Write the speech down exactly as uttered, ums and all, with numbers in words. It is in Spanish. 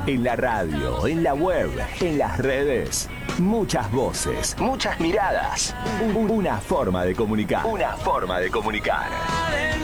En la radio, en la web, en las redes. Muchas voces, muchas miradas. Una forma de comunicar. Una forma de comunicar.